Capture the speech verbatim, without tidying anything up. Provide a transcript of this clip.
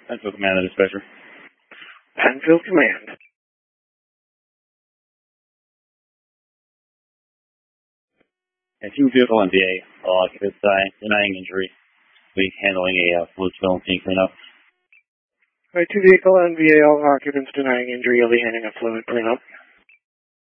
Penfield Command, the dispatcher. Penfield Command. A two vehicle N V A, all occupants denying injury. We handling a uh, fluid spill and paint cleanup. All right, two vehicle N V A, all occupants denying injury. You'll be handling a fluid cleanup.